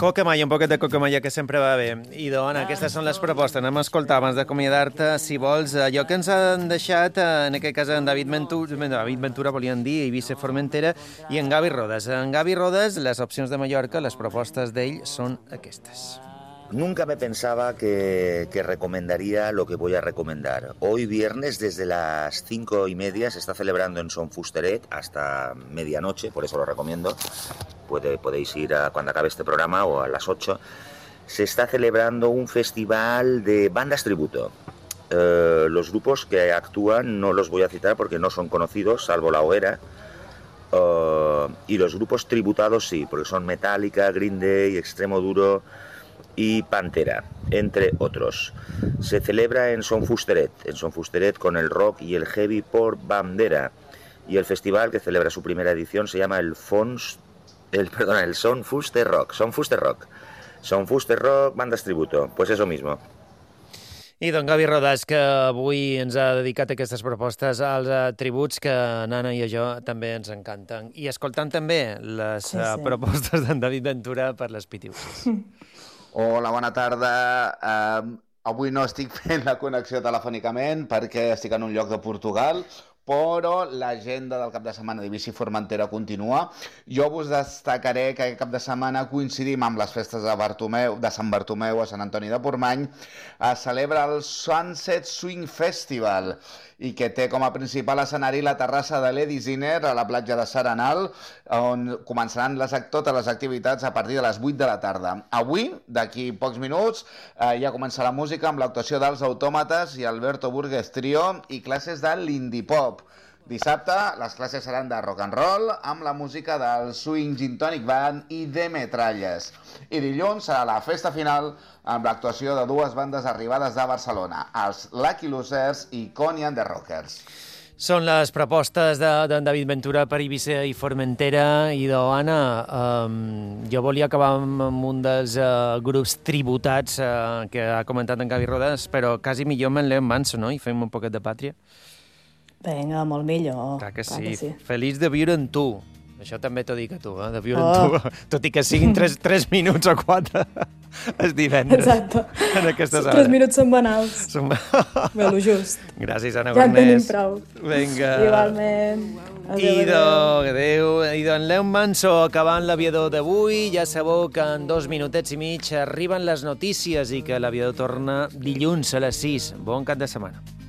Coquemalla, un poquet de coquemalla, que sempre va bé. I, dona, aquestes són les propostes. Anem a escoltar, abans d'acomiadar-te, si vols, allò que ens han deixat, en aquest cas, en David Ventura, volien dir, Eivissa Formentera, i en Gavi Rodes. En Gavi Rodes, les opcions de Mallorca, les propostes d'ell són aquestes. Nunca me pensaba que recomendaría lo que voy a recomendar. Hoy viernes desde las 5:30 se está celebrando en Son Fusteret hasta medianoche, por eso lo recomiendo. Podéis ir cuando acabe este programa o a las 8. Se está celebrando un festival de bandas tributo. Los grupos que actúan no los voy a citar porque no son conocidos, salvo La Hoguera. Y los grupos tributados sí, porque son Metallica, Green Day, Extremo Duro y Pantera, entre otros. Se celebra en Son Fusteret con el rock y el heavy por bandera. Y el festival, que celebra su primera edición, se llama el Son Fuster Rock. Son Fuster Rock, bandas tributo. Pues eso mismo. I don Gavi Rodes, que avui ens ha dedicat aquestes propostes als tributs que Nana i a jo també ens encanten. I escoltant també les propostes d'en David Ventura per les Pitiuses. Hola, bona tarda. Avui no estic fent la connexió telefònicament perquè estic en un lloc de Portugal, però l'agenda del cap de setmana d'Eivissa Formentera continua. Jo vos destacaré que aquest cap de setmana coincidim amb les festes de Sant Bartomeu a Sant Antoni de Portmany. Es celebra el Sunset Swing Festival i que té com a principal escenari la terrassa de Lady Ziner a la platja de Saranal, on començaran totes les activitats a partir de les 8 de la tarda. Avui, d'aquí pocs minuts, ja comença la música amb l'actuació dels Autòmates i Alberto Burgues Trio i classes de l'Indie Pop. Dissabte les classes seran de rock and roll amb la música del Swing Gin Tonic Band i de Metralles. I dilluns serà la festa final amb l'actuació de dues bandes arribades de Barcelona, els Lucky Losers i Coney and the Rockers. Són les propostes d'en David Ventura per Eivissa i Formentera. I d'Anna, jo volia acabar amb un dels grups tributats que ha comentat en Gavi Rodes, però quasi millor amb en Leon Manso, no? I fem un poquet de pàtria. Vinga, molt millor. Clar que sí. Feliç de viure amb tu. Això també t'ho dic a tu, de viure amb tu. Tot i que siguin 3 minuts o 4 els divendres. Exacte. En aquestes hores. 3 minuts són banals. Bé, lo just. Gràcies, Anna Ja en tenim Gornés. prou. Vinga. Igualment. Adéu. I d'en Leon Manso, acabant l'aviador d'avui, ja sabeu que en 2 minutets i mig arriben les notícies i que l'aviador torna dilluns a les 6. Bon cap de setmana.